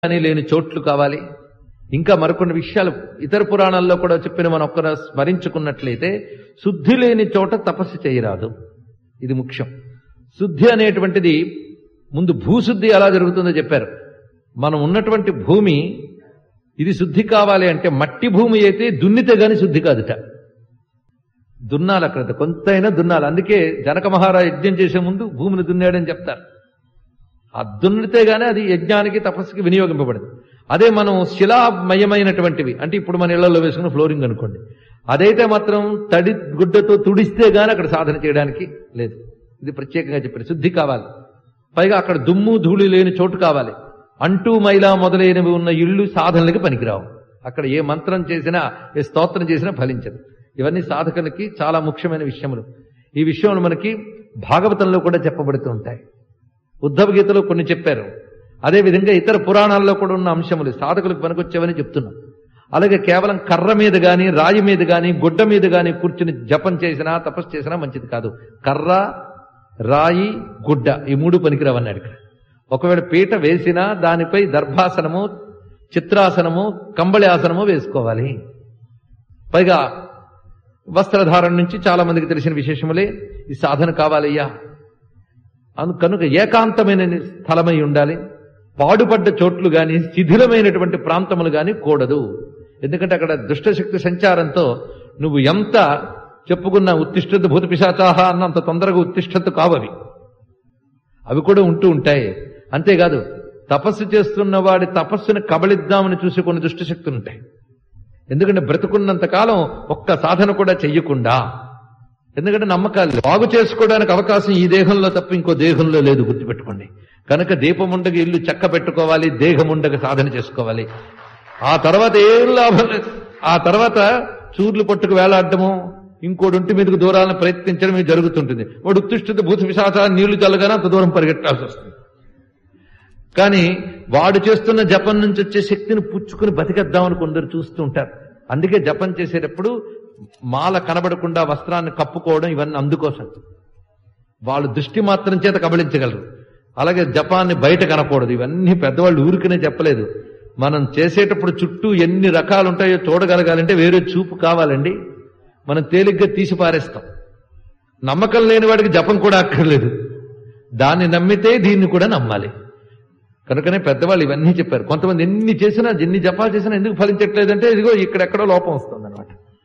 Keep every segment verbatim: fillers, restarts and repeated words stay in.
అని లేని చోట్లు కావాలి. ఇంకా మరికొన్ని విషయాలు ఇతర పురాణాల్లో కూడా చెప్పిన మనం ఒక్కర స్మరించుకున్నట్లయితే శుద్ధి లేని చోట తపస్సు చేయరాదు. ఇది ముఖ్యం. శుద్ధి అనేటువంటిది ముందు భూశుద్ధి ఎలా జరుగుతుందో చెప్పారు. మనం ఉన్నటువంటి భూమి ఇది శుద్ధి కావాలి అంటే మట్టి భూమి అయితే దున్నితే గాని శుద్ధి కాదుట. దున్నాలి, అక్కడ కొంతైనా దున్నాలి. అందుకే జనక మహారాజు యజ్ఞం చేసే ముందు భూమిని దున్నాడని చెప్తారు. ఆ దున్నితే గానీ అది యజ్ఞానికి తపస్సుకి వినియోగింపబడదు. అదే మనం శిలామయమైనటువంటివి అంటే ఇప్పుడు మన ఇళ్లలో వేసుకున్న ఫ్లోరింగ్ అనుకోండి, అదైతే మాత్రం తడి గుడ్డతో తుడిస్తే గానీ అక్కడ సాధన చేయడానికి లేదు. ఇది ప్రత్యేకంగా చెప్పారు. శుద్ధి కావాలి. పైగా అక్కడ దుమ్ము ధూళి లేని చోటు కావాలి. అంటూ మైలా మొదలైనవి ఉన్న ఇళ్ళు సాధనలకి పనికిరావు. అక్కడ ఏ మంత్రం చేసినా ఏ స్తోత్రం చేసినా ఫలించదు. ఇవన్నీ సాధకులకి చాలా ముఖ్యమైన విషయములు. ఈ విషయంలో మనకి భాగవతంలో కూడా చెప్పబడుతూ ఉంటాయి. ఉద్ధవ గీతలో కొన్ని చెప్పారు. అదేవిధంగా ఇతర పురాణాల్లో కూడా ఉన్న అంశములు సాధకులకు పనికొచ్చేవని చెప్తున్నాం. అలాగే కేవలం కర్ర మీద గాని రాయి మీద గాని గుడ్డ మీద గాని కూర్చుని జపం చేసినా తపస్సు చేసినా మంచిది కాదు. కర్ర, రాయి, గుడ్డ ఈ మూడు పనికిరావన్నాడు ఇక్కడ. ఒకవేళ పీట వేసినా దానిపై దర్భాసనము, చిత్రాసనము, కంబళి ఆసనము వేసుకోవాలి. పైగా వస్త్రధారణ నుంచి చాలా మందికి తెలిసిన విశేషములే ఈ సాధన కావాలయ్యా. అను కనుక ఏకాంతమైన స్థలమై ఉండాలి. పాడుపడ్డ చోట్లు గాని శిథిలమైనటువంటి ప్రాంతములు గాని కూడదు. ఎందుకంటే అక్కడ దుష్టశక్తి సంచారంతో నువ్వు ఎంత చెప్పుకున్న ఉత్తిష్టత భూత పిశాచాహ అన్నంత తొందరగా ఉత్తిష్టత కావవి. అవి కూడా ఉంటూ ఉంటాయి. అంతేకాదు తపస్సు చేస్తున్న వాడి తపస్సును కబళిద్దామని చూసి కొన్ని దుష్టశక్తులు ఉంటాయి. ఎందుకంటే బ్రతుకున్నంత కాలం ఒక్క సాధన కూడా చెయ్యకుండా, ఎందుకంటే నమ్మకాలు బాగు చేసుకోవడానికి అవకాశం ఈ దేహంలో తప్ప ఇంకో దేహంలో లేదు, గుర్తుపెట్టుకోండి. కనుక దీపముండగ ఇల్లు చక్క పెట్టుకోవాలి, దేహముండగ సాధన చేసుకోవాలి. ఆ తర్వాత ఏం లాభం లేదు. ఆ తర్వాత చూర్లు పట్టుకు వేలాడటము, ఇంకోటి ఒంటి మీదకు దూరాలను ప్రయత్నించడం ఇది జరుగుతుంటుంది. వాడు ఉత్తిష్ఠిత భూత పిశాచ నీళ్లు చల్లగానే అంత దూరం పరిగెట్టాల్సి వస్తుంది. కానీ వాడు చేస్తున్న జపం నుంచి వచ్చే శక్తిని పుచ్చుకుని బతికేద్దామని కొందరు చూస్తూ ఉంటారు. అందుకే జపం చేసేటప్పుడు మాల కనబడకుండా వస్త్రాన్ని కప్పుకోవడం ఇవన్నీ అందుకోసం. వాళ్ళు దృష్టి మాత్రం చేత కబళించగలరు. అలాగే జపాన్ని బయట కనకూడదు. ఇవన్నీ పెద్దవాళ్ళు ఊరికనే చెప్పలేదు. మనం చేసేటప్పుడు చుట్టూ ఎన్ని రకాలు ఉంటాయో చూడగలగాలంటే వేరే చూపు కావాలండి. మనం తేలిగ్గా తీసి పారేస్తాం. నమ్మకం లేని వాడికి జపం కూడా అక్కర్లేదు. దాన్ని నమ్మితే దీన్ని కూడా నమ్మాలి. కనుకనే పెద్దవాళ్ళు ఇవన్నీ చెప్పారు. కొంతమంది ఎన్ని చేసినా ఎన్ని జపాలు చేసినా ఎందుకు ఫలించట్లేదంటే ఇదిగో ఇక్కడెక్కడో లోపం వస్తుంది అన్నమాట.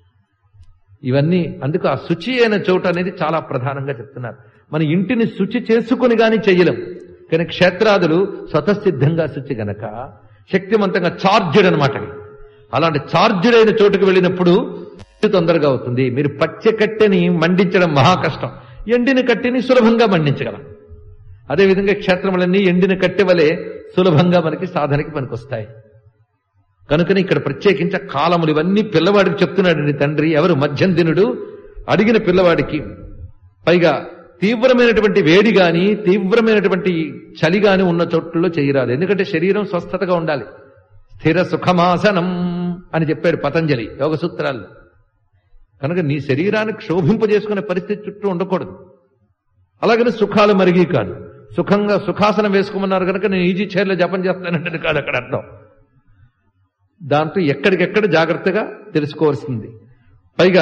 ఇవన్నీ అందుకు ఆ శుచి అయిన చోటు అనేది చాలా ప్రధానంగా చెప్తున్నారు. మన ఇంటిని శుచి చేసుకుని గాని చెయ్యలేం. కానీ క్షేత్రాదులు స్వతసిద్ధంగా శుచి గనక శక్తివంతంగా చార్జ్డ్ అనమాట. అలాంటి చార్జ్డ్ అయిన చోటుకు వెళ్ళినప్పుడు తొందరగా అవుతుంది. మీరు పచ్చ కట్టెని మండించడం మహా కష్టం, ఎండిన కట్టెని సులభంగా మండించగలం. అదేవిధంగా క్షేత్రములన్నీ ఎండిన కట్టె వలె సులభంగా మనకి సాధనకి పనికొస్తాయి. కనుకనే ఇక్కడ ప్రత్యేకించ కాలములు ఇవన్నీ పిల్లవాడికి చెప్తున్నాడు తండ్రి. ఎవరు? మధ్యందినుడు అడిగిన పిల్లవాడికి. పైగా తీవ్రమైనటువంటి వేడి గాని తీవ్రమైనటువంటి చలి గాని ఉన్న చోట్లలో చేయరాదు. ఎందుకంటే శరీరం స్వస్థతగా ఉండాలి. స్థిర సుఖమాసనం అని చెప్పాడు పతంజలి యోగ సూత్రాల్లో. కనుక నీ శరీరాన్ని క్షోభింపజేసుకునే పరిస్థితి చుట్టూ ఉండకూడదు. అలాగని సుఖాలు మరిగి కాదు. సుఖంగా సుఖాసనం వేసుకోమన్నారు కనుక నేను ఈజీ చైర్లో జపం చేస్తానంటే కాదు అక్కడ అర్థం. దాంతో ఎక్కడికెక్కడ జాగ్రత్తగా తెలుసుకోవాల్సింది. పైగా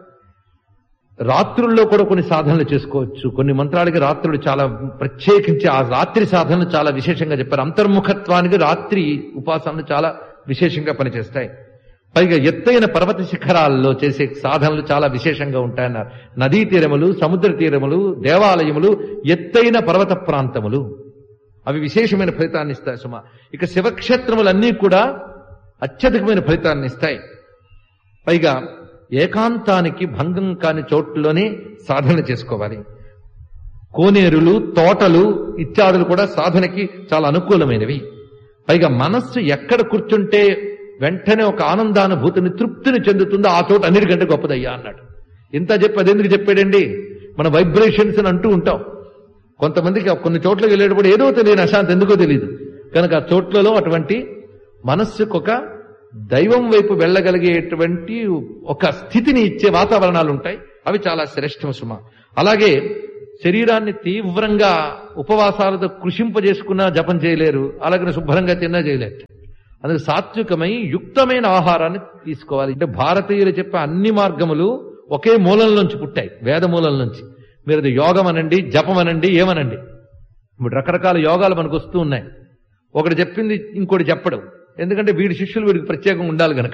రాత్రుల్లో కూడా కొన్ని సాధనలు చేసుకోవచ్చు. కొన్ని మంత్రాలకి రాత్రులు చాలా ప్రత్యేకించి ఆ రాత్రి సాధనలు చాలా విశేషంగా చెప్పారు. అంతర్ముఖత్వానికి రాత్రి ఉపాసనలు చాలా విశేషంగా పనిచేస్తాయి. పైగా ఎత్తైన పర్వత శిఖరాల్లో చేసే సాధనలు చాలా విశేషంగా ఉంటాయన్నారు. నదీ తీరములు, సముద్ర తీరములు, దేవాలయములు, ఎత్తైన పర్వత ప్రాంతములు అవి విశేషమైన ఫలితాన్ని ఇస్తాయి సుమా. ఇక శివక్షేత్రములన్నీ కూడా అత్యధికమైన ఫలితాన్ని ఇస్తాయి. పైగా ఏకాంతానికి భంగం కాని చోట్లోనే సాధన చేసుకోవాలి. కోనేరులు, తోటలు ఇత్యాదులు కూడా సాధనకి చాలా అనుకూలమైనవి. పైగా మనస్సు ఎక్కడ కూర్చుంటే వెంటనే ఒక ఆనందానుభూతిని తృప్తిని చెందుతుందో ఆ చోట అన్నిటికంటే గొప్పదయ్యా అన్నాడు. ఇంత చెప్పి అదెందుకు చెప్పాడండి? మన వైబ్రేషన్స్ అని అంటూ ఉంటాం. కొంతమందికి కొన్ని చోట్లకి వెళ్ళేటప్పుడు ఏదో తెలియని అశాంతి ఎందుకో తెలియదు. కనుక ఆ చోట్లలో అటువంటి మనస్సుకు ఒక దైవం వైపు వెళ్ళగలిగేటువంటి ఒక స్థితిని ఇచ్చే వాతావరణాలు ఉంటాయి. అవి చాలా శ్రేష్టం సుమ. అలాగే శరీరాన్ని తీవ్రంగా ఉపవాసాలతో కృషింపజేసుకున్నా జపం చేయలేరు, అలాగే శుభ్రంగా తిన్నా చేయలేరు. అందుకు సాత్వికమై యుక్తమైన ఆహారాన్ని తీసుకోవాలి. అంటే భారతీయులు చెప్పే అన్ని మార్గములు ఒకే మూలం నుంచి పుట్టాయి, వేద మూలం నుంచి. మీరు అది యోగం అనండి, జపం అనండి, ఏమనండి. ఇప్పుడు రకరకాల యోగాలు మనకు వస్తూ ఉన్నాయి. ఒకటి చెప్పింది ఇంకోటి చెప్పడం, ఎందుకంటే వీడి శిష్యులు వీడికి ప్రత్యేకంగా ఉండాలి గనక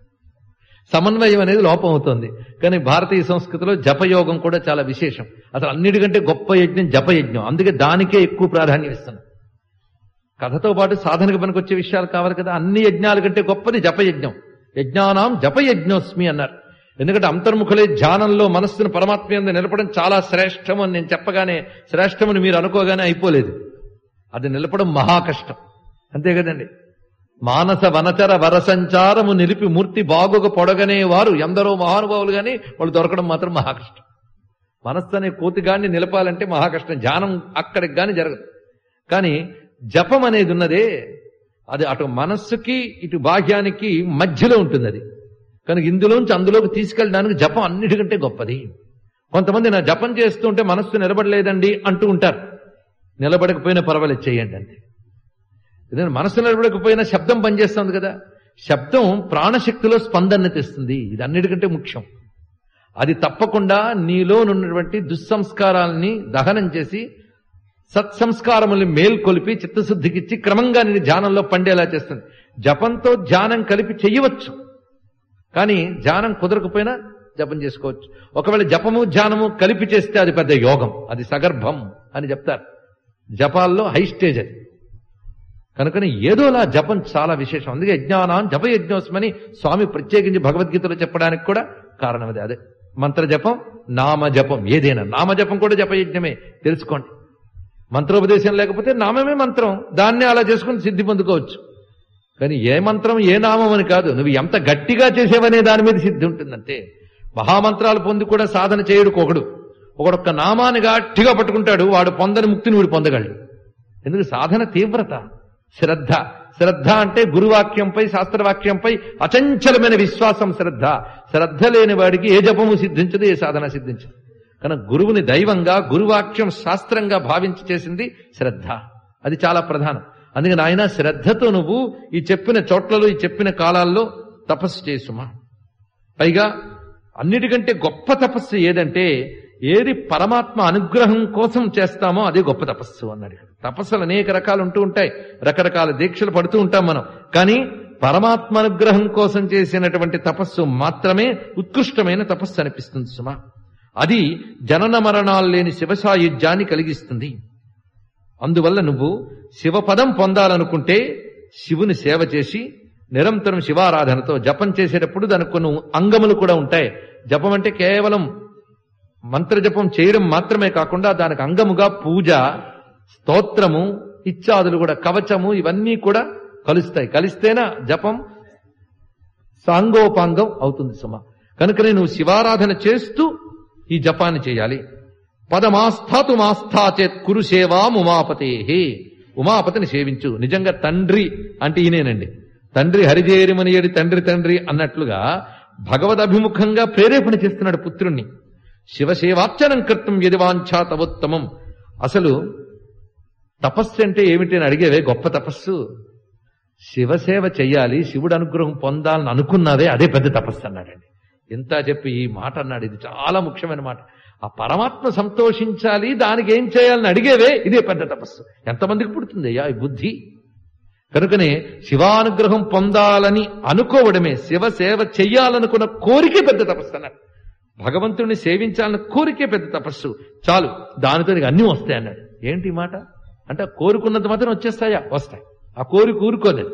సమన్వయం అనేది లోపం అవుతుంది. కానీ భారతీయ సంస్కృతిలో జపయోగం కూడా చాలా విశేషం. అసలు అన్నిటికంటే గొప్ప యజ్ఞం జపయజ్ఞం, అందుకే దానికే ఎక్కువ ప్రాధాన్యం ఇస్తున్నాం. కథతో పాటు సాధనకు పనికొచ్చే విషయాలు కావాలి కదా. అన్ని యజ్ఞాల కంటే గొప్పది జపయజ్ఞం. యజ్ఞానాం జపయజ్ఞోస్మి అన్నారు. ఎందుకంటే అంతర్ముఖులే ధ్యానంలో మనస్సును పరమాత్మ నిలపడం చాలా శ్రేష్టం అని నేను చెప్పగానే, శ్రేష్టమని మీరు అనుకోగానే అయిపోలేదు. అది నిలపడం మహా కష్టం, అంతే కదండి. మానస వనచర వరసంచారము నిలిపి మూర్తి బాగుగా పొడగనే వారు ఎందరో మహానుభావులు గాని వాళ్ళు దొరకడం మాత్రం మహా కష్టం. మనస్సు అనే కోతిగాన్ని నిలపాలంటే మహా కష్టం. ధ్యానం అక్కడికి గాని జరగదు. కానీ జపం అనేది ఉన్నదే, అది అటు మనస్సుకి ఇటు బాహ్యానికి మధ్యలో ఉంటుంది. అది కనుక ఇందులోంచి అందులోకి తీసుకెళ్ళడానికి జపం అన్నిటికంటే గొప్పది. కొంతమంది నా జపం చేస్తుంటే మనస్సు నిలబడలేదండి అంటూ ఉంటారు. నిలబడకపోయినా పర్వాలేదు, చేయండి అంతే. ఏదైనా మనస్సు నిలబడకపోయినా శబ్దం పనిచేస్తుంది కదా. శబ్దం ప్రాణశక్తిలో స్పందన తెస్తుంది. ఇది అన్నిటికంటే ముఖ్యం. అది తప్పకుండా నీలో ఉన్నటువంటి దుస్సంస్కారాలని దహనం చేసి సత్సంస్కారముల్ని మేల్కొలిపి చిత్తశుద్ధికిచ్చి క్రమంగా నేను ధ్యానంలో పండేలా చేస్తుంది. జపంతో ధ్యానం కలిపి చెయ్యవచ్చు, కానీ ధ్యానం కుదరకపోయినా జపం చేసుకోవచ్చు. ఒకవేళ జపము ధ్యానము కలిపి చేస్తే అది పెద్ద యోగం, అది సగర్భం అని చెప్తారు. జపాల్లో హై స్టేజ్ అది. కనుకని ఏదోలా జపం చాలా విశేషం. అందుకే యజ్ఞానాం జపయజ్ఞోస్మని స్వామి ప్రత్యేకించి భగవద్గీతలో చెప్పడానికి కూడా కారణం అదే. అదే మంత్ర జపం, నామ జపం. ఏదైనా నామజపం కూడా జపయజ్ఞమే, తెలుసుకోండి. మంత్రోపదేశం లేకపోతే నామమే మంత్రం, దాన్నే అలా చేసుకుని సిద్ధి పొందుకోవచ్చు. కానీ ఏ మంత్రం ఏ నామం అని కాదు, నువ్వు ఎంత గట్టిగా చేసేవనే దాని మీద సిద్ధి ఉంటుందంటే. మహామంత్రాలు పొంది కూడా సాధన చేయడు ఒకడు. ఒకడొక్క నామాన్ని గట్టిగా పట్టుకుంటాడు, వాడు పొందని ముక్తిని వీడు పొందగలడు. ఎందుకు? సాధన తీవ్రత, శ్రద్ధ. శ్రద్ధ అంటే గురువాక్యంపై శాస్త్రవాక్యంపై అచంచలమైన విశ్వాసం శ్రద్ధ. శ్రద్ధ లేని వాడికి ఏ జపము సిద్ధించదు, ఏ సాధన సిద్ధించదు. కనుక గురువుని దైవంగా, గురువాక్యం శాస్త్రంగా భావించి చేసింది శ్రద్ధ. అది చాలా ప్రధానం. అందుకని ఆయన శ్రద్ధతో నువ్వు ఈ చెప్పిన చోట్లలో, ఈ చెప్పిన కాలాల్లో తపస్సు చేసుమా. పైగా అన్నిటికంటే గొప్ప తపస్సు ఏదంటే, ఏది పరమాత్మ అనుగ్రహం కోసం చేస్తామో అదే గొప్ప తపస్సు అన్నాడు. తపస్సులు అనేక రకాలు ఉంటూ ఉంటాయి, రకరకాల దీక్షలు పడుతూ ఉంటాం మనం. కానీ పరమాత్మ అనుగ్రహం కోసం చేసినటువంటి తపస్సు మాత్రమే ఉత్కృష్టమైన తపస్సు అనిపిస్తుంది సుమా. అది జనన మరణాలు లేని శివసాయుధ్యాన్ని కలిగిస్తుంది. అందువల్ల నువ్వు శివపదం పొందాలనుకుంటే శివుని సేవ చేసి నిరంతరం శివారాధనతో జపం చేసేటప్పుడు దానికి కొన్ని అంగములు కూడా ఉంటాయి. జపం అంటే కేవలం మంత్రజపం చేయడం మాత్రమే కాకుండా దానికి అంగముగా పూజ, స్తోత్రము ఇత్యాదులు కూడా, కవచము, ఇవన్నీ కూడా కలుస్తాయి. కలిస్తేనా జపం సాంగోపాంగం అవుతుంది సుమ. కనుకనే నువ్వు శివారాధన చేస్తూ ఈ జపాన్ని చేయాలి. పదమాస్థాతు మాస్థాచేత్ కురు సేవాం ఉమాపతే. ఉమాపతిని సేవించు. నిజంగా తండ్రి అంటే ఈయనేనండి. తండ్రి హరిజేరిమనియడి తండ్రి తండ్రి అన్నట్లుగా భగవదభిముఖంగా ప్రేరేపణ చేస్తున్నాడు పుత్రుణ్ణి. శివసేవార్చనం కర్తం యదివాంఛా తవోత్తమం. అసలు తపస్సు అంటే ఏమిటి అని అడిగేవే, గొప్ప తపస్సు శివసేవ చెయ్యాలి, శివుడు అనుగ్రహం పొందాలని అనుకున్నావే, అదే పెద్ద తపస్సు అన్నాడండి. ఎంత చెప్పి ఈ మాట అన్నాడు. ఇది చాలా ముఖ్యమైన మాట. ఆ పరమాత్మ సంతోషించాలి, దానికి ఏం చేయాలని అడిగేవే, ఇదే పెద్ద తపస్సు. ఎంతమందికి పుడుతుంది అయ్యా ఈ బుద్ధి? కనుకనే శివానుగ్రహం పొందాలని అనుకోవడమే, శివసేవ చెయ్యాలనుకున్న కోరికే పెద్ద తపస్సు అన్నాడు. భగవంతుడిని సేవించాలన్న కోరికే పెద్ద తపస్సు. చాలు, దానితో నీకు అన్నీ వస్తాయి అన్నాడు. ఏంటి మాట అంటే, కోరుకున్నంత మాత్రం వచ్చేస్తాయా? వస్తాయి. ఆ కోరిక ఊరుకోలేదు.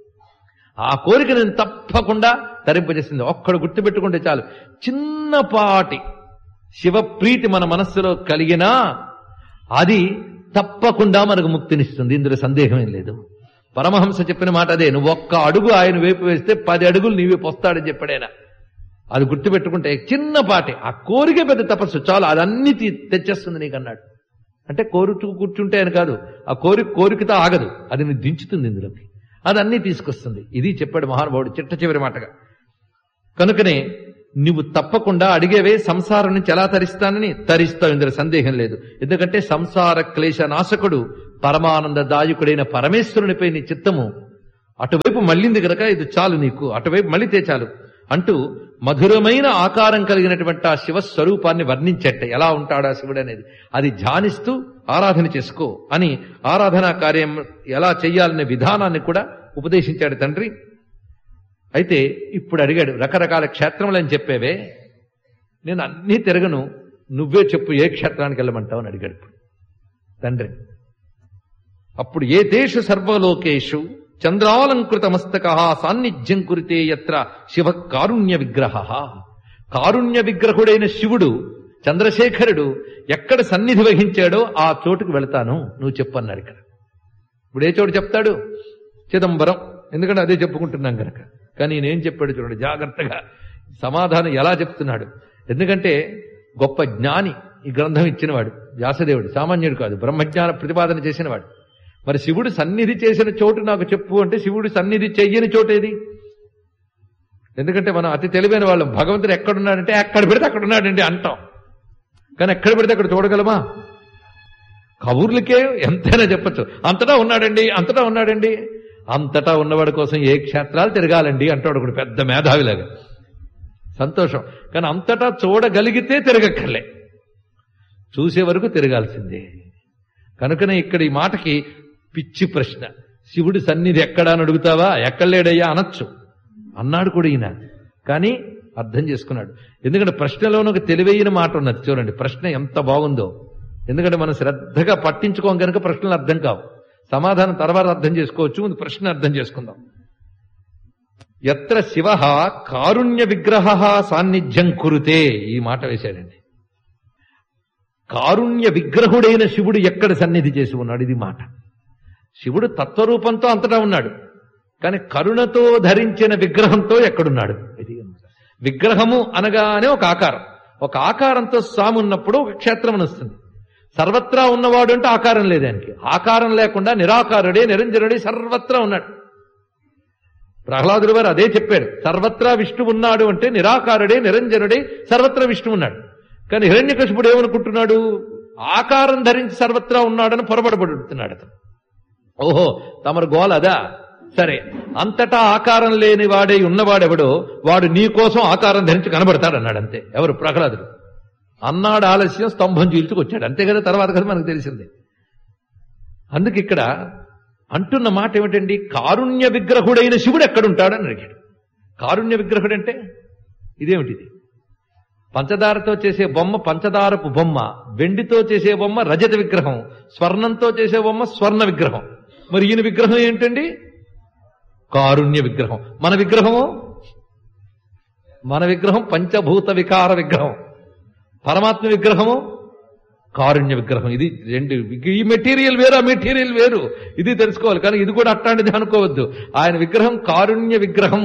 ఆ కోరిక నేను తప్పకుండా తరింపజేసింది. ఒక్కడు గుర్తుపెట్టుకుంటే చాలు, చిన్నపాటి శివప్రీతి మన మనస్సులో కలిగినా అది తప్పకుండా మనకు ముక్తినిస్తుంది. ఇందులో సందేహమేం లేదు. పరమహంస చెప్పిన మాట అదే. నువ్వు ఒక్క అడుగు ఆయన వైపు వేస్తే పది అడుగులు నీవే పోస్తాడని చెప్పాడైనా. అది గుర్తుపెట్టుకుంటే చిన్నపాటి ఆ కోరికే పెద్ద తపస్సు. చాలు, అదన్నీ తెచ్చేస్తుంది నీకన్నాడు. అంటే కోరుతూ కూర్చుంటే అని కాదు, ఆ కోరిక కోరికతో ఆగదు, అది నీ దించుతుంది ఇందులోకి, అది అన్నీ తీసుకొస్తుంది. ఇది చెప్పాడు మహానుభావుడు చిట్ట చివరి మాటగా. కనుకనే నువ్వు తప్పకుండా అడిగేవే సంసారం నుంచి ఎలా తరిస్తానని తరిస్తావు, ఇందులో సందేహం లేదు. ఎందుకంటే సంసార క్లేశ నాశకుడు పరమానంద దాయకుడైన పరమేశ్వరునిపై నీ చిత్తము అటువైపు మళ్ళింది గనక ఇది చాలు, నీకు అటువైపు మళ్ళితే చాలు అంటూ మధురమైన ఆకారం కలిగినటువంటి ఆ శివస్వరూపాన్ని వర్ణించట్ట. ఎలా ఉంటాడా శివుడు అనేది అది ధ్యానిస్తూ ఆరాధన చేసుకో అని ఆరాధనా కార్యం ఎలా చెయ్యాలనే విధానాన్ని కూడా ఉపదేశించాడు తండ్రి. అయితే ఇప్పుడు అడిగాడు, రకరకాల క్షేత్రములని చెప్పేవే, నేను అన్నీ తిరగను, నువ్వే చెప్పు ఏ క్షేత్రానికి వెళ్ళమంటావు అని అడిగాడు ఇప్పుడు తండ్రి. అప్పుడు ఏ తేషు సర్వలోకేషు చంద్రాలంకృత మస్తక సాన్నిధ్యం కురితే యత్ర శివ కారుణ్య విగ్రహ. కారుణ్య విగ్రహుడైన శివుడు చంద్రశేఖరుడు ఎక్కడ సన్నిధి వహించాడో ఆ చోటుకు వెళతాను, నువ్వు చెప్పు అన్నాడు. ఇక్కడ ఇప్పుడు ఏ చోటు చెప్తాడు? చిదంబరం, ఎందుకంటే అదే చెప్పుకుంటున్నాం కనుక. కానీ నేనేం చెప్పాడు చూడండి జాగ్రత్తగా, సమాధానం ఎలా చెప్తున్నాడు. ఎందుకంటే గొప్ప జ్ఞాని ఈ గ్రంథం ఇచ్చినవాడు వ్యాసదేవుడు, సామాన్యుడు కాదు, బ్రహ్మజ్ఞాన ప్రతిపాదన చేసినవాడు. మరి శివుడు సన్నిధి చేసిన చోటు నాకు చెప్పు అంటే శివుడు సన్నిధి చెయ్యని చోటు ఏది? ఎందుకంటే మనం అతి తెలివైన వాళ్ళం, భగవంతుడు ఎక్కడున్నాడంటే ఎక్కడ పెడితే అక్కడ ఉన్నాడండి అంటాం, కానీ ఎక్కడ పెడితే అక్కడ చూడగలమా? కబుర్లకే ఎంతైనా చెప్పచ్చు, అంతటా ఉన్నాడండి అంతటా ఉన్నాడండి. అంతటా ఉన్నవాడి కోసం ఏ క్షేత్రాలు తిరగాలండి అంటాడు ఒకడు పెద్ద మేధావిలాగా. సంతోషం, కానీ అంతటా చూడగలిగితే తిరగక్కర్లే, చూసే వరకు తిరగాల్సిందే. కనుకనే ఇక్కడ ఈ మాటకి పిచ్చి ప్రశ్న, శివుడి సన్నిధి ఎక్కడా అని అడుగుతావా? ఎక్కడలేడయ్యా అనొచ్చు అన్నాడు కూడా ఈయన, కానీ అర్థం చేసుకున్నాడు. ఎందుకంటే ప్రశ్నలోనే ఒక తెలివైన మాట ఉన్నది చూడండి, ప్రశ్న ఎంత బాగుందో. ఎందుకంటే మనం శ్రద్ధగా పట్టించుకోం కనుక ప్రశ్నలు అర్థం కావు, సమాధానం తర్వాత అర్థం చేసుకోవచ్చు, ముందు ప్రశ్న అర్థం చేసుకుందాం. యత్ర శివ కారుణ్య విగ్రహ సాన్నిధ్యం కురుతే, ఈ మాట వేశాడండి. కారుణ్య విగ్రహుడైన శివుడు ఎక్కడ సన్నిధి చేసి ఉన్నాడు, ఇది మాట. శివుడు తత్వరూపంతో అంతటా ఉన్నాడు, కానీ కరుణతో ధరించిన విగ్రహంతో ఎక్కడున్నాడు? ఇది విగ్రహము అనగానే ఒక ఆకారం, ఒక ఆకారంతో స్వామి ఉన్నప్పుడు ఒక క్షేత్రం వస్తుంది. సర్వత్రా ఉన్నవాడు అంటే ఆకారం లేదానికి, ఆకారం లేకుండా నిరాకారుడే నిరంజనుడే సర్వత్రా ఉన్నాడు. ప్రహ్లాదుడు వారు అదే చెప్పారు, సర్వత్రా విష్ణు ఉన్నాడు అంటే నిరాకారుడే నిరంజనుడే సర్వత్రా విష్ణు ఉన్నాడు. కానీ హిరణ్యకశిపుడు ఏమనుకుంటున్నాడు? ఆకారం ధరించి సర్వత్రా ఉన్నాడని పొరబడబడుతున్నాడు అతను. ఓహో తమరు గోల అదా, సరే అంతటా ఆకారం లేని వాడే ఉన్నవాడెవడో వాడు నీ కోసం ఆకారం ధరించి కనబడతాడు అన్నాడు. అంతే. ఎవరు? ప్రహ్లాదుడు అన్నాడు. ఆలస్యం స్తంభం చీల్చుకొచ్చాడు, అంతే కదా. తర్వాత కదా మనకు తెలిసిందే. అందుకు ఇక్కడ అంటున్న మాట ఏమిటండి? కారుణ్య విగ్రహుడైన శివుడు ఎక్కడుంటాడని అడిగాడు. కారుణ్య విగ్రహుడు అంటే ఇదేమిటిది? పంచదారతో చేసే బొమ్మ పంచదారపు బొమ్మ, వెండితో చేసే బొమ్మ రజత విగ్రహం, స్వర్ణంతో చేసే బొమ్మ స్వర్ణ విగ్రహం. మరి ఈయన విగ్రహం ఏంటండి? కారుణ్య విగ్రహం. మన విగ్రహము మన విగ్రహం పంచభూత వికార విగ్రహం, పరమాత్మ విగ్రహము కారుణ్య విగ్రహం. ఇది రెండు, ఈ మెటీరియల్ వేరు ఆ మెటీరియల్ వేరు, ఇది తెలుసుకోవాలి. కానీ ఇది కూడా అట్లాంటిది అనుకోవద్దు. ఆయన విగ్రహం కారుణ్య విగ్రహం.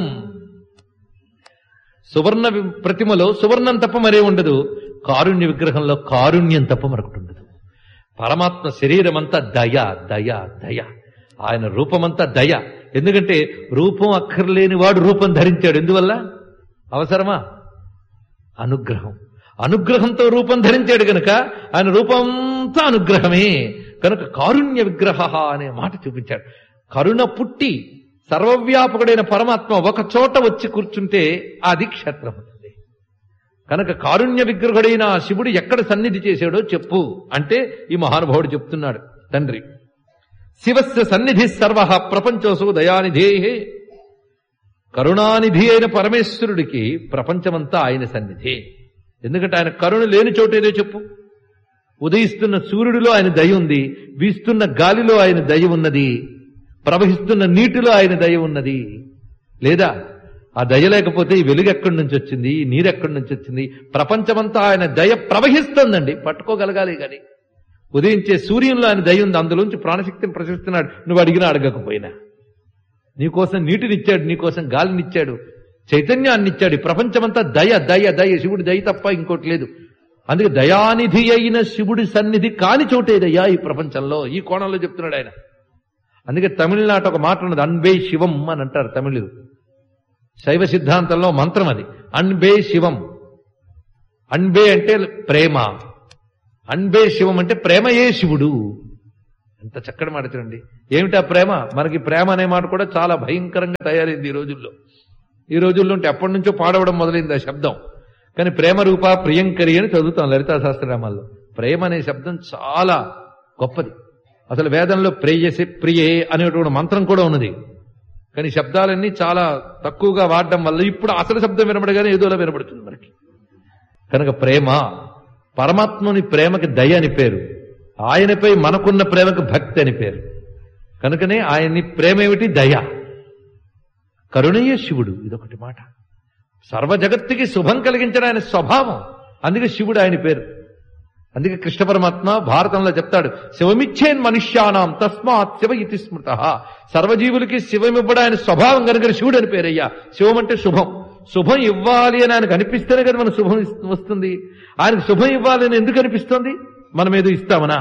సువర్ణ ప్రతిమలో సువర్ణం తప్ప మరే ఉండదు, కారుణ్య విగ్రహంలో కారుణ్యం తప్ప మరొకటి ఉండదు. పరమాత్మ శరీరం అంతా దయ దయ దయ, ఆయన రూపమంతా దయ. ఎందుకంటే రూపం అక్కర్లేని వాడు రూపం ధరించాడు. ఎందువల్ల? అవసరమా? అనుగ్రహం. అనుగ్రహంతో రూపం ధరించాడు గనుక ఆయన రూపంతా అనుగ్రహమే. కనుక కారుణ్య విగ్రహ అనే మాట చూపించాడు. కరుణ పుట్టి సర్వవ్యాపకుడైన పరమాత్మ ఒక చోట వచ్చి కూర్చుంటే అది క్షేత్రం అవుతుంది. కనుక కారుణ్య విగ్రహుడైన శివుడు ఎక్కడ సన్నిధి చేశాడో చెప్పు అంటే ఈ మహానుభావుడు చెప్తున్నాడు తండ్రి. శివస్య సన్నిధి సర్వ ప్రపంచోసు దయానిధే. కరుణానిధి అయిన పరమేశ్వరుడికి ప్రపంచమంతా ఆయన సన్నిధి. ఎందుకంటే ఆయన కరుణ లేని చోటేదో చెప్పు. ఉదయిస్తున్న సూర్యుడిలో ఆయన దయ ఉంది, వీస్తున్న గాలిలో ఆయన దయ ఉన్నది, ప్రవహిస్తున్న నీటిలో ఆయన దయ ఉన్నది. లేదా ఆ దయ లేకపోతే ఈ వెలుగు ఎక్కడి నుంచి వచ్చింది, ఈ నీరు ఎక్కడి నుంచి వచ్చింది? ప్రపంచమంతా ఆయన దయ ప్రవహిస్తుందండి, పట్టుకోగలగాలి. కానీ ఉదయించే సూర్యంలో ఆయన దయ ఉంది, అందులోంచి ప్రాణశక్తిని ప్రసరిస్తున్నాడు. నువ్వు అడిగినా అడగకపోయినా నీకోసం నీటినిచ్చాడు, నీకోసం గాలినిచ్చాడు, చైతన్యాన్ని ఇచ్చాడు. ఈ ప్రపంచమంతా దయ దయ దయ, శివుడి దయ తప్ప ఇంకోటి లేదు. అందుకే దయానిధి అయిన శివుడి సన్నిధి కాని చోటేదయ్యా ఈ ప్రపంచంలో. ఈ కోణంలో చెప్తున్నాడు ఆయన. అందుకే తమిళనాట ఒక మాట ఉన్నది, అన్వే శివం అని అంటారు తమిళులు. శైవ సిద్ధాంతంలో మంత్రం అది. అన్బే శివం. అన్బే అంటే ప్రేమ, అన్బే శివం అంటే ప్రేమయే శివుడు. ఎంత చక్కటి మాట చూడండి. ఏమిటా ప్రేమ? మనకి ప్రేమ అనే మాట కూడా చాలా భయంకరంగా తయారైంది ఈ రోజుల్లో. ఈ రోజుల్లో అంటే ఎప్పటి నుంచో పాడవడం మొదలైంది ఆ శబ్దం. కానీ ప్రేమ రూప ప్రియంకరి అని చదువుతాం లలితా సహస్రనామాల్లో. ప్రేమ అనే శబ్దం చాలా గొప్పది. అసలు వేదంలో ప్రేయసి ప్రియే అనేటువంటి మంత్రం కూడా ఉన్నది. కానీ శబ్దాలన్నీ చాలా తక్కువగా వాడడం వల్ల ఇప్పుడు అసలు శబ్దం వినబడగానే ఏదోలా వినబడుతుంది మనకి. కనుక ప్రేమ, పరమాత్ముని ప్రేమకి దయ అని పేరు, ఆయనపై మనకున్న ప్రేమకు భక్తి అని పేరు. కనుకనే ఆయన్ని ప్రేమ ఏమిటి? దయ. కరుణయ్య శివుడు. ఇదొకటి మాట. సర్వ జగత్తుకి శుభం కలిగించడం ఆయన స్వభావం. అందుకే శివుడు ఆయన పేరు. అందుకే కృష్ణ పరమాత్మ భారతంలో చెప్తాడు, శివమిచ్చేన్ మనుష్యానాం తస్మాత్ శివ ఇతి స్మృత. సర్వజీవులకి శివమివ్వడం ఆయన స్వభావం కనుక శివుడు అని పేరయ్యా. శివం అంటే శుభం. శుభం ఇవ్వాలి అని ఆయనకు అనిపిస్తేనే కదా మన శుభం వస్తుంది. ఆయనకు శుభం ఇవ్వాలి అని ఎందుకు అనిపిస్తుంది? మనం ఏదో ఇస్తామనా?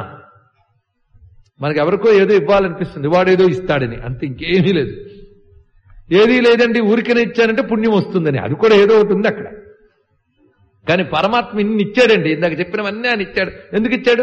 మనకు ఎవరికో ఏదో ఇవ్వాలనిపిస్తుంది, వాడేదో ఇస్తాడని, అంతే, ఇంకేమీ లేదు. ఏదీ లేదండి, ఊరికనే ఇచ్చానంటే పుణ్యం వస్తుందని, అది కూడా ఏదో ఒకటి ఉంది అక్కడ. కానీ పరమాత్మ ఇన్ని ఇచ్చాడండి, ఇందాక చెప్పినవన్నీ ఆయన ఇచ్చాడు. ఎందుకు ఇచ్చాడు?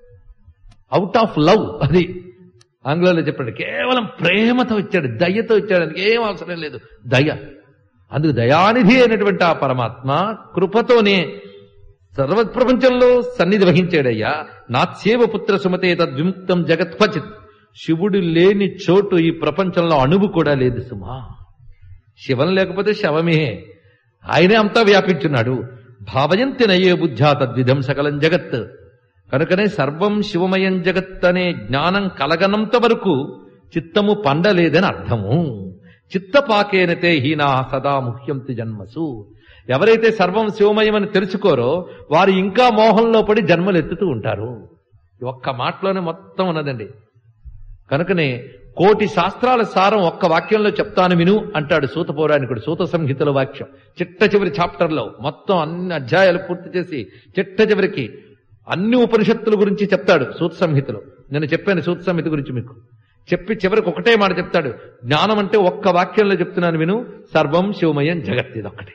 Out of love. అది ఆంగ్లంలో చెప్పండి, కేవలం ప్రేమతో ఇచ్చాడు, దయతో ఇచ్చాడు. అందుకు ఏం అవసరం లేదు, దయ. అందుకు దయానిధి అయినటువంటి ఆ పరమాత్మ కృపతోనే సర్వ ప్రపంచంలో సన్నిధి వహించాడయ్యా. నాత్సేవ పుత్ర సుమతే తద్విముక్తం జగత్వచిత్. శివుడు లేని చోటు ఈ ప్రపంచంలో అణువు కూడా లేదు సుమా. శివం లేకపోతే శవమే. ఆయనే అంతా వ్యాపించున్నాడు. భావయంతి నయే బుద్ధ్యా తద్విధం సకలం జగత్. కనుకనే సర్వం శివమయం జగత్ అనే జ్ఞానం కలగనంత వరకు చిత్తము పండలేదని అర్థము. చిత్తపాకేనతే హీనా సదా ముహ్యంతి జన్మసు. ఎవరైతే సర్వం శివమయమని తెలుసుకోరో వారు ఇంకా మోహంలో పడి జన్మలు ఎత్తుతూ ఉంటారు. ఒక్క మాటలోనే మొత్తం ఉన్నదండి. కనుకనే కోటి శాస్త్రాల సారం ఒక్క వాక్యంలో చెప్తాను విను అంటాడు సూత పౌరాణికుడు. సూత సంహితలో వాక్యం చిట్ట చివరి చాప్టర్లో మొత్తం అన్ని అధ్యాయాలు పూర్తి చేసి చిట్ట చివరికి అన్ని ఉపనిషత్తుల గురించి చెప్తాడు సూత సంహితలో. నేను చెప్పాను సూత సంహిత గురించి మీకు. చెప్పి చివరికి ఒకటే మాట చెప్తాడు, జ్ఞానం అంటే ఒక్క వాక్యంలో చెప్తున్నాను విను, సర్వం శివమయం జగత్. ఇదొక్కటి.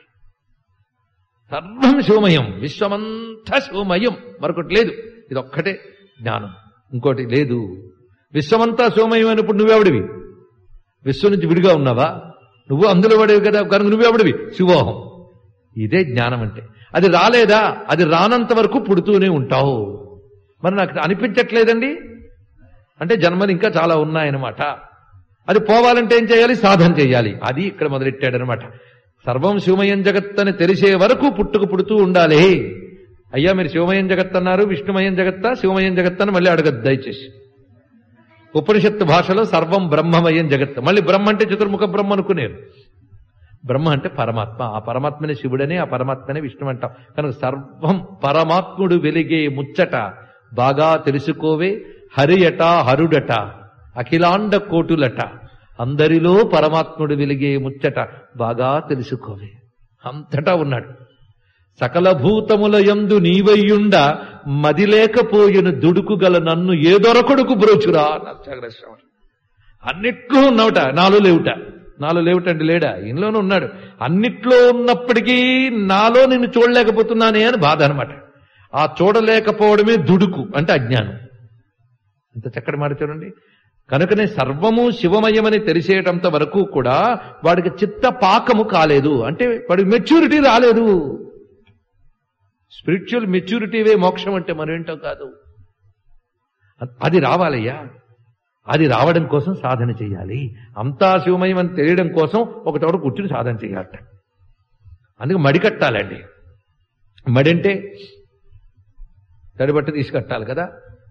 సర్వం శివమయం, విశ్వమంతా శివమయం, మరొకటి లేదు. ఇదొక్కటే జ్ఞానం, ఇంకోటి లేదు. విశ్వమంతా శివమయం అయినప్పుడు నువ్వెవడివి? విశ్వం నుంచి విడిగా ఉన్నావా? నువ్వు అందులో పడేవి కదా, కనుక నువ్వెవడివి? శివోహం. ఇదే జ్ఞానం అంటే. అది రాలేదా? అది రానంత వరకు పుడుతూనే ఉంటావు. మరి నాకు అనిపించట్లేదండి అంటే జన్మలు ఇంకా చాలా ఉన్నాయన్నమాట. అది పోవాలంటే ఏం చేయాలి? సాధన చేయాలి. అది ఇక్కడ మొదలెట్టాడనమాట. సర్వం శివమయం జగత్ అని తెలిసే వరకు పుట్టుకు పుడుతూ ఉండాలి. అయ్యా మీరు శివమయం జగత్ అన్నారు, విష్ణుమయం జగత్తా, శివమయం జగత్ అని మళ్ళీ అడగద్దు దయచేసి. ఉపనిషత్తు భాషలో సర్వం బ్రహ్మమయం జగత్. మళ్ళీ బ్రహ్మ అంటే చతుర్ముఖ బ్రహ్మ అనుకునేరు. బ్రహ్మ అంటే పరమాత్మ. ఆ పరమాత్మనే శివుడని, ఆ పరమాత్మనే విష్ణు అంటాం. కనుక సర్వం పరమాత్ముడు వెలిగే ముచ్చట బాగా తెలుసుకోవే. హరియట హరుడట అఖిలాండ కోటులట, అందరిలో పరమాత్ముడు వెలిగే ముచ్చట బాగా తెలుసుకోవే. అంతటా ఉన్నాడు. సకల భూతముల యందు నీవయ్యుండ మదిలేకపోయిన దుడుకుగల నన్ను ఏదొరకొడుకు బ్రోచురా అన్నారు. అన్నిట్లో ఉన్నవట, నాలో లేవుట. నాలో లేవుటండి లేడా? ఇంట్లోనే ఉన్నాడు. అన్నిట్లో ఉన్నప్పటికీ నాలో నిన్ను చూడలేకపోతున్నానే అని బాధ అనమాట. ఆ చూడలేకపోవడమే దుడుకు అంటే అజ్ఞానం. అంత చక్కటి మాట చూడండి. కనుకనే సర్వము శివమయమని తెలిసేటంత వరకు కూడా వాడికి చిత్త పాకము కాలేదు, అంటే వాడికి మెచ్యూరిటీ రాలేదు. స్పిరిచువల్ మెచ్యూరిటీవే మోక్షం అంటే మరేంటో కాదు. అది రావాలయ్యా. అది రావడం కోసం సాధన చేయాలి. అంతా శివమయం అని తెలియడం కోసం ఒకటొకటి కూర్చుని సాధన చేయాలట. అందుకే మడి కట్టాలండి. మడి అంటే తడిబట్ట తీసి కట్టాలి కదా.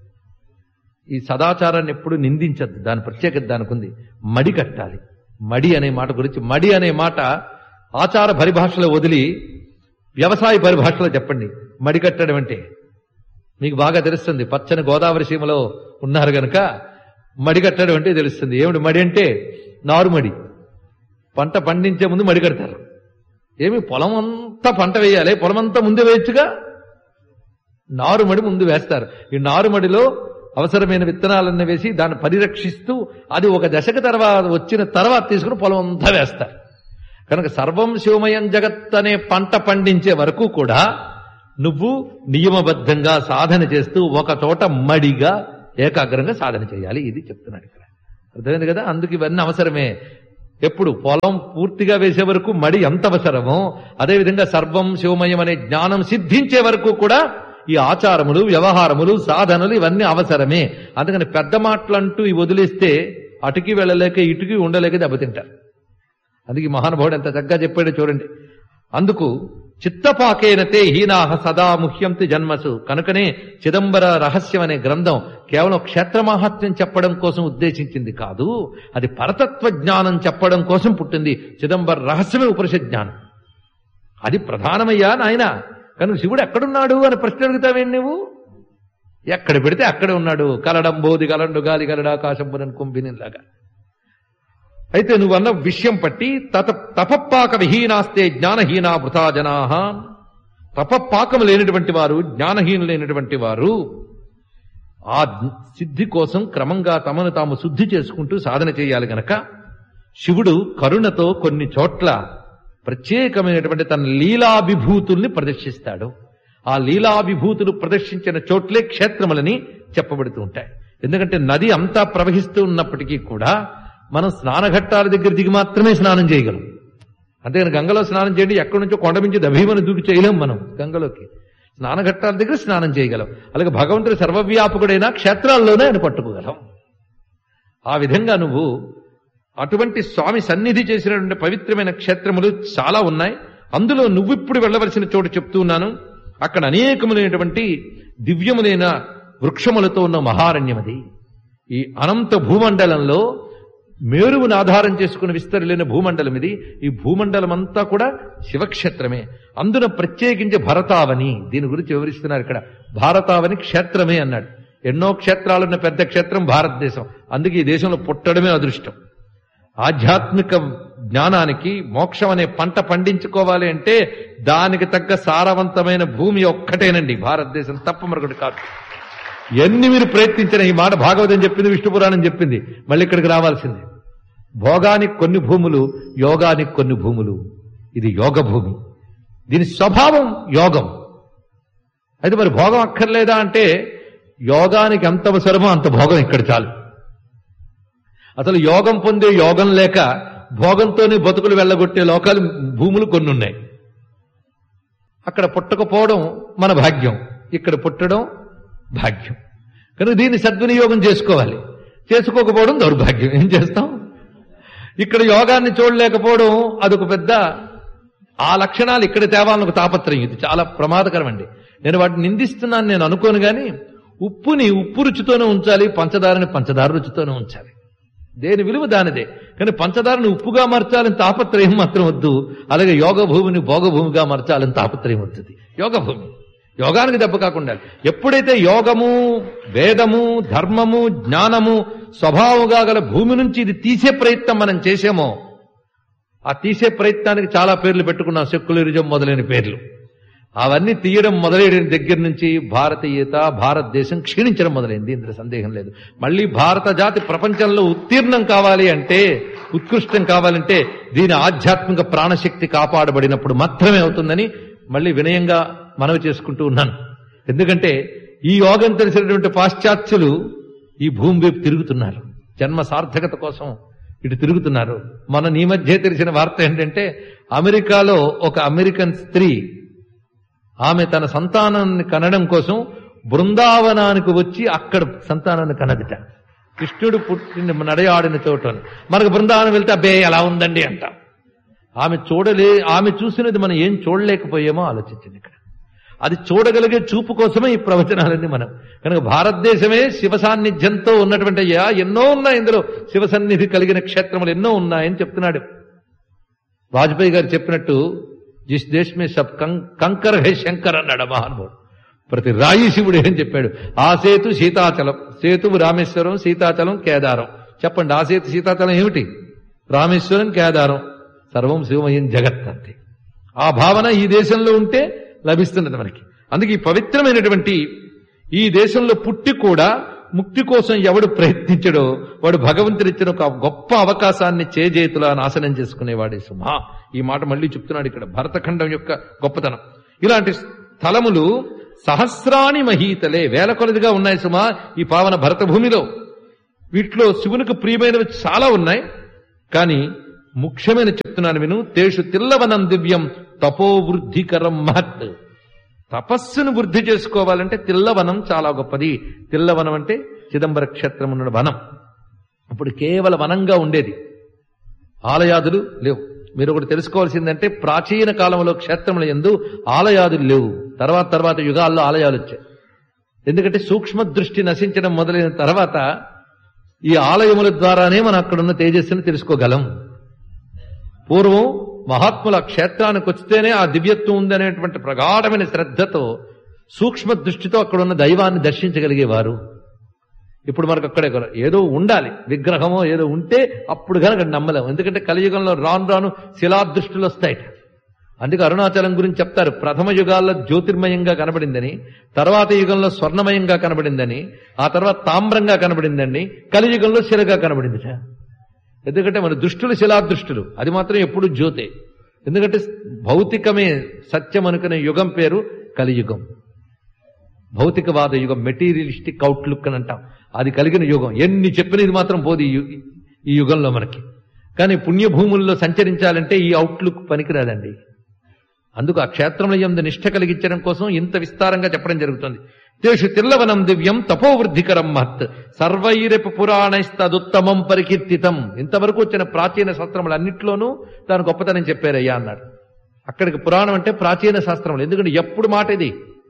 ఈ సదాచారాన్ని ఎప్పుడు నిందించద్దు, దాని ప్రత్యేకత దానికి ఉంది. మడి కట్టాలి. మడి అనే మాట గురించి, మడి అనే మాట ఆచార పరిభాషలో వదిలి వ్యవసాయ పరిభాషలో చెప్పండి. మడి కట్టడం అంటే మీకు బాగా తెలుస్తుంది. పచ్చని గోదావరి సీమలో ఉన్నారు గనక మడి కట్టడం అంటే తెలుస్తుంది. ఏమిటి మడి అంటే? నారుమడి. పంట పండించే ముందు మడి కడతారు. ఏమి పొలం అంతా పంట వేయాలి, పొలం అంతా ముందు వేయచ్చుగా. నారుమడి ముందు వేస్తారు. ఈ నారుమడిలో అవసరమైన విత్తనాలన్నీ వేసి దాన్ని పరిరక్షిస్తూ అది ఒక దశక తర్వాత వచ్చిన తర్వాత తీసుకుని పొలం అంతా వేస్తారు. కనుక సర్వం శివమయం జగత్ అనే పంట పండించే వరకు కూడా నువ్వు నియమబద్ధంగా సాధన చేస్తూ ఒక చోట మడిగా ఏకాగ్రంగా సాధన చేయాలి. ఇది చెప్తున్నాడు ఇక్కడ. అర్థమైంది కదా? అందుకు ఇవన్నీ అవసరమే. ఎప్పుడు పొలం పూర్తిగా వేసే వరకు మడి ఎంత అవసరమో అదేవిధంగా సర్వం శివమయం అనే జ్ఞానం సిద్ధించే వరకు కూడా ఈ ఆచారములు, వ్యవహారములు, సాధనలు ఇవన్నీ అవసరమే. అందుకని పెద్ద మాటలంటూ ఇవి వదిలేస్తే అటుకి వెళ్ళలేక ఇటుకి ఉండలేక దెబ్బతింటారు. అందుకే మహానుభావుడు ఎంత చక్కగా చెప్పాడో చూడండి. అందుకు చిత్తపాకేనతే హీనాహ సదా ముహ్యంతి జన్మసు. కనుకనే చిదంబర రహస్యం అనే గ్రంథం కేవలం క్షేత్రమాహాత్మ్యం చెప్పడం కోసం ఉద్దేశించింది కాదు, అది పరతత్వ జ్ఞానం చెప్పడం కోసం పుట్టింది. చిదంబర రహస్యమే ఉపనిషత్ జ్ఞానం. అది ప్రధానమయ్యా నాయన. కనుక శివుడు ఎక్కడున్నాడు అని ప్రశ్న అడుగుతావేంటి నువ్వు? ఎక్కడ పెడితే అక్కడే ఉన్నాడు. కలడం బోధి కలండు గాలి కలడాకాశంబునని కుంభినిలాగా. అయితే నువ్వన్న విషయం పట్టి తత తపపాక విహీనాస్తే జ్ఞానహీనా వృథా జనా. తపపాకము లేనటువంటి వారు, జ్ఞానహీనులైనటువంటి వారు ఆ సిద్ధి కోసం క్రమంగా తమను తాము శుద్ధి చేసుకుంటూ సాధన చేయాలి. గనక శివుడు కరుణతో కొన్ని చోట్ల ప్రత్యేకమైనటువంటి తన లీలావిభూతుల్ని ప్రదర్శిస్తాడు. ఆ లీలావిభూతులు ప్రదర్శించిన చోట్లే క్షేత్రములని చెప్పబడుతూ ఉంటాయి. ఎందుకంటే నది అంతా ప్రవహిస్తూ ఉన్నప్పటికీ కూడా మనం స్నానఘట్టాల దగ్గర దిగి మాత్రమే స్నానం చేయగలం. అంతేగాని గంగలో స్నానం చేయండి ఎక్కడి నుంచో కొండ నుంచి దభీమని దూకి చేయలేం. మనం గంగలోకి స్నానఘట్టాల దగ్గర స్నానం చేయగలం. అలాగే భగవంతుడు సర్వవ్యాపకుడైన క్షేత్రాల్లోనే ఆయన పట్టుకోగలం. ఆ విధంగా నువ్వు అటువంటి స్వామి సన్నిధి చేసినటువంటి పవిత్రమైన క్షేత్రములు చాలా ఉన్నాయి. అందులో నువ్విప్పుడు వెళ్ళవలసిన చోటు చెప్తూ ఉన్నాను. అక్కడ అనేకములైనటువంటి దివ్యములైన వృక్షములతో ఉన్న మహారణ్యం అది. ఈ అనంత భూమండలంలో మేరువును ఆధారం చేసుకుని విస్తరలేని భూమండలం ఇది. ఈ భూమండలం అంతా కూడా శివక్షేత్రమే. అందున ప్రత్యేకించి భరతావని, దీని గురించి వివరిస్తున్నారు ఇక్కడ. భారతావని క్షేత్రమే అన్నాడు. ఎన్నో క్షేత్రాలున్న పెద్ద క్షేత్రం భారతదేశం. అందుకే ఈ దేశంలో పుట్టడమే అదృష్టం. ఆధ్యాత్మిక జ్ఞానానికి మోక్షం అనే పంట పండించుకోవాలి అంటే దానికి తగ్గ సారవంతమైన భూమి ఒక్కటేనండి భారతదేశం, తప్ప మరొకటి కాదు. ఎన్ని మీరు ప్రయత్నించిన ఈ మాట భాగవతం చెప్పింది, విష్ణు పురాణం చెప్పింది, మళ్ళీ ఇక్కడికి రావాల్సిందే. భోగానికి కొన్ని భూములు, యోగానికి కొన్ని భూములు. ఇది యోగ భూమి. దీని స్వభావం యోగం. అయితే మరి భోగం అక్కర్లేదా అంటే యోగానికి ఎంత అవసరమో అంత భోగం ఇక్కడ చాలు. అసలు యోగం పొందే యోగం లేక భోగంతోనే బతుకులు వెళ్ళగొట్టే లోకాలు భూములు కొన్ని ఉన్నాయి. అక్కడ పుట్టకపోవడం మన భాగ్యం, ఇక్కడ పుట్టడం భాగ్యం. కనుక దీన్ని సద్వినియోగం చేసుకోవాలి. చేసుకోకపోవడం దౌర్భాగ్యం. ఏం చేస్తాం? ఇక్కడ యోగాన్ని చూడలేకపోవడం అదొక పెద్ద, ఆ లక్షణాలు ఇక్కడ తేవాలని ఒక తాపత్రయం. ఇది చాలా ప్రమాదకరం అండి. నేను వాటిని నిందిస్తున్నాను నేను అనుకోను, కానీ ఉప్పుని ఉప్పు రుచితోనే ఉంచాలి, పంచదారని పంచదార రుచితోనే ఉంచాలి. దేని విలువ దానిదే. కానీ పంచదారని ఉప్పుగా మార్చాలని తాపత్రయం మాత్రం వద్దు. అలాగే యోగ భూమిని భోగభూమిగా మార్చాలని తాపత్రయం వద్దు. యోగ భూమి యోగానికి దెబ్బ కాకుండా ఎప్పుడైతే యోగము, వేదము, ధర్మము, జ్ఞానము స్వభావంగా గల భూమి నుంచి ఇది తీసే ప్రయత్నం మనం చేసామో, ఆ తీసే ప్రయత్నానికి చాలా పేర్లు పెట్టుకున్నాం, సెక్యులరిజం మొదలైన పేర్లు. అవన్నీ తీయడం మొదలైన దగ్గర నుంచి భారతీయత, భారతదేశం క్షీణించడం మొదలైంది. ఇందులో సందేహం లేదు. మళ్ళీ భారత జాతి ప్రపంచంలో ఉత్తీర్ణం కావాలి అంటే, ఉత్కృష్టం కావాలంటే దీని ఆధ్యాత్మిక ప్రాణశక్తి కాపాడబడినప్పుడు మాత్రమే అవుతుందని మళ్ళీ వినయంగా మనవి చేసుకుంటూ ఉన్నాను. ఎందుకంటే ఈ యోగం తెలిసినటువంటి పాశ్చాత్యులు ఈ భూమి వైపు తిరుగుతున్నారు, జన్మ సార్థకత కోసం ఇటు తిరుగుతున్నారు. మన ఈ మధ్య తెలిసిన వార్త ఏంటంటే, అమెరికాలో ఒక అమెరికన్ స్త్రీ ఆమె తన సంతానాన్ని కనడం కోసం బృందావనానికి వచ్చి అక్కడ సంతానాన్ని కనదిట. కృష్ణుడు పుట్టిన నడయాడిన చోట. మనకు బృందావనం వెళ్తే అబ్బే ఎలా ఉందండి అంటాం. ఆమె చూడలే, ఆమె చూసినది మనం ఏం చూడలేకపోయామో ఆలోచించింది ఇక్కడ. అది చూడగలిగే చూపు కోసమే ఈ ప్రవచనాలన్నీ మనం. కనుక భారతదేశమే శివ సాన్నిధ్యంతో ఉన్నటువంటి ఎన్నో ఉన్నాయి. ఇందులో శివ సన్నిధి కలిగిన క్షేత్రములు ఎన్నో ఉన్నాయని చెప్తున్నాడు. వాజ్పేయి గారు చెప్పినట్టు జిస్ దేశ్ మే సబ్ కంకర్ హే శంకర్ అన్నాడు మహానుభావుడు. ప్రతి రాయి శివుడు ఏం చెప్పాడు. ఆ సేతు సీతాచలం, సేతువు రామేశ్వరం, సీతాచలం కేదారం. చెప్పండి, ఆ సేతు సీతాచలం ఏమిటి? రామేశ్వరం, కేదారం, సర్వం శివమయం జగత్ అంతే. ఆ భావన ఈ దేశంలో ఉంటే లభిస్తున్నది మనకి. అందుకే ఈ పవిత్రమైనటువంటి ఈ దేశంలో పుట్టి కూడా ముక్తి కోసం ఎవడు ప్రయత్నించడో వాడు భగవంతుడిచ్చిన ఒక గొప్ప అవకాశాన్ని చేజేతులా నాశనం చేసుకునేవాడే సుమా. ఈ మాట మళ్ళీ చెప్తున్నాడు ఇక్కడ, భరతఖండం యొక్క గొప్పతనం. ఇలాంటి స్థలములు సహస్రాని మహీతలే, వేల కొలదిగా ఉన్నాయి సుమా ఈ పావన భరత భూమిలో. వీటిలో శివునికి ప్రియమైనవి చాలా ఉన్నాయి, కానీ ముఖ్యమైన చెప్తున్నాను విను. తేషు తిల్లవనం దివ్యం తపోవృద్ధికరం మహత్. తపస్సును వృద్ధి చేసుకోవాలంటే తిల్లవనం చాలా గొప్పది. తిల్లవనం అంటే చిదంబర క్షేత్రం ఉన్న వనం. అప్పుడు కేవల వనంగా ఉండేది, ఆలయాదులు లేవు. మీరు ఒకటి తెలుసుకోవాల్సిందంటే ప్రాచీన కాలంలో క్షేత్రముల యందు ఆలయాదులు లేవు. తర్వాత తర్వాత యుగాల్లో ఆలయాలు వచ్చాయి. ఎందుకంటే సూక్ష్మ దృష్టి నశించడం మొదలైన తర్వాత ఈ ఆలయముల ద్వారానే మనం అక్కడున్న తేజస్సును తెలుసుకోగలం. పూర్వం మహాత్ముల క్షేత్రానికి వస్తేనే ఆ దివ్యత్వం ఉందనేటువంటి ప్రగాఢమైన శ్రద్ధతో సూక్ష్మ దృష్టితో అక్కడున్న దైవాన్ని దర్శించగలిగేవారు. ఇప్పుడు మనకు అక్కడే ఏదో ఉండాలి, విగ్రహమో ఏదో ఉంటే అప్పుడు కనుక నమ్మలేము. ఎందుకంటే కలియుగంలో రాను రాను శిలాదృష్టిలు వస్తాయట. అందుకే అరుణాచలం గురించి చెప్తారు, ప్రథమ యుగాల్లో జ్యోతిర్మయంగా కనబడిందని, తర్వాత యుగంలో స్వర్ణమయంగా కనబడిందని, ఆ తర్వాత తామ్రంగా కనబడిందని, కలియుగంలో శిలగా కనబడిందిట. ఎందుకంటే మన దృష్టులు శిలాదృష్టులు, అది మాత్రం ఎప్పుడు జ్యోతే. ఎందుకంటే భౌతికమే సత్యం అనుకునే యుగం పేరు కలియుగం. భౌతికవాద యుగం, మెటీరియలిస్టిక్ అవుట్లుక్ అని అంటాం. అది కలిగిన యుగం. ఎన్ని చెప్పిన ఇది మాత్రం పోదు ఈ యుగంలో మనకి. కానీ పుణ్యభూముల్లో సంచరించాలంటే ఈ అవుట్లుక్ పనికిరాదండి. అందుకు ఆ క్షేత్రంలో యందు నిష్ఠ కలిగించడం కోసం ఇంత విస్తారంగా చెప్పడం జరుగుతుంది. తేషు తిల్లవనం దివ్యం తపోవృద్ధికరం మహత్ సర్వైరపి పురాణైస్తదుత్తమం పరికీర్తితం. ఇంతవరకు వచ్చిన ప్రాచీన శాస్త్రములన్నింటిలోనూ దాని గొప్పతనం చెప్పారయ్యా అన్నాడు. అక్కడికి పురాణం అంటే ప్రాచీన శాస్త్రములు. ఎందుకంటే ఎప్పుడు మాట ఇది,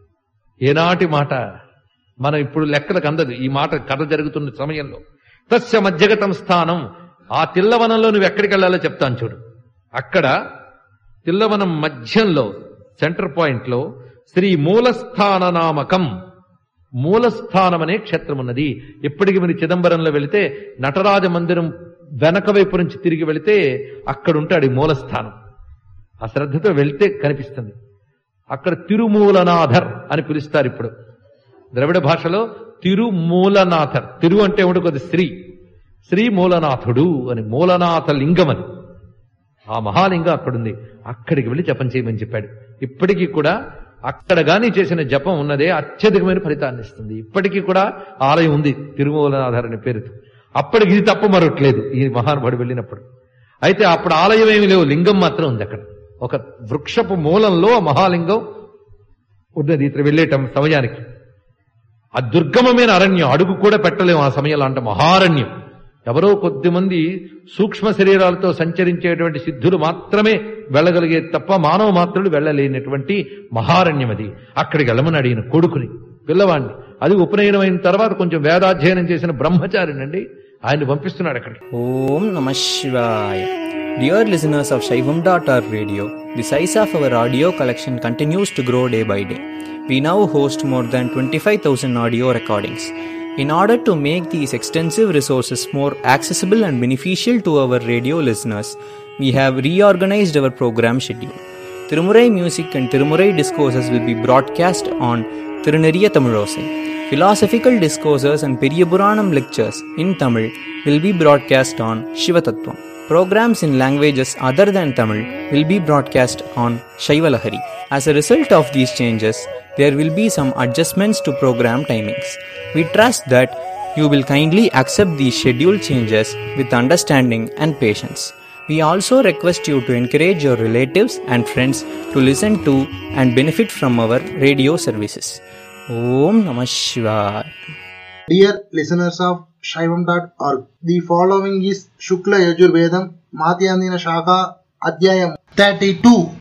ఏనాటి మాట, మనం ఇప్పుడు లెక్కలకు అందదు. ఈ మాట కథ జరుగుతున్న సమయంలో తస్య మధ్యగతం స్థానం, ఆ తిల్లవనంలో నువ్వు ఎక్కడికి వెళ్ళాలో చెప్తాను చూడు. అక్కడ తిల్లవనం మధ్యంలో సెంటర్ పాయింట్ లో శ్రీ మూలస్థాన నామకం, మూలస్థానం అనే క్షేత్రం ఉన్నది. ఇప్పటికి మీరు చిదంబరంలో వెళితే నటరాజ మందిరం వెనక వైపు నుంచి తిరిగి వెళితే అక్కడుంటాడు ఈ మూలస్థానం. ఆ శ్రద్ధతో వెళ్తే కనిపిస్తుంది. అక్కడ తిరుమూలనాథర్ అని పిలుస్తారు. ఇప్పుడు ద్రవిడ భాషలో తిరుమూలనాథర్, తిరు అంటే ఏమిటి కొద్ది శ్రీ, శ్రీ మూలనాథుడు అని, మూలనాథ లింగం అని. ఆ మహాలింగం అక్కడుంది. అక్కడికి వెళ్ళి జపం చేయమని చెప్పాడు. ఇప్పటికీ కూడా అక్కడ గాని చేసిన జపం ఉన్నదే అత్యధికమైన ఫలితాన్ని ఇస్తుంది. ఇప్పటికీ కూడా ఆలయం ఉంది తిరుమూలనాథర్ అనే పేరుతో. అప్పటికి ఇది తప్ప మరొట్లేదు ఈ మహానుభావుడు వెళ్ళినప్పుడు. అయితే అప్పుడు ఆలయం ఏమి లేవు, లింగం మాత్రం ఉంది అక్కడ. ఒక వృక్షపు మూలంలో మహాలింగం ఉన్నది ఇతర వెళ్ళేటం సమయానికి. ఆ దుర్గమమైన అరణ్యం, అడుగు కూడా పెట్టలేము ఆ సమయంలో, అంటే మహారణ్యం. ఎవరో కొద్దిమంది సూక్ష్మ శరీరాలతో సంచరించేటువంటి సిద్ధులు మాత్రమే వెళ్ళగలిగే తప్ప మానవ మాత్రులు వెళ్ళలేనటువంటి మహారణ్యం అది. అక్కడికి వెళ్ళమని అడిగిన కొడుకుని, పిల్లవాడిని. అది ఉపనయనం అయిన తర్వాత కొంచెం వేదాధ్యయనం చేసిన బ్రహ్మచారినండి, ఆయన పంపిస్తున్నాడు అక్కడికి. ఓం నమః శివాయ. Dear listeners of Shaivam dot org radio, the size of our audio collection continues to grow day by day. We now host more than twenty-five thousand audio recordings. In order to make these extensive resources more accessible and beneficial to our radio listeners, we have reorganized our program schedule. Tirumurai music and Tirumurai discourses will be broadcast on Tiruneriya Tamilosai. Philosophical discourses and Periyapuranam lectures in Tamil will be broadcast on Shivatattvam. Programs in languages other than Tamil will be broadcast on Shaivalahari. As a result of these changes, there will be some adjustments to program timings. We trust that you will kindly accept these schedule changes with understanding and patience. We also request you to encourage your relatives and friends to listen to and benefit from our radio services. Om Namah Shivaya. Dear listeners of Shaivam dot org, the following is Shukla Yajurvedam Madhyandina Shaka Adhyayam thirty-two.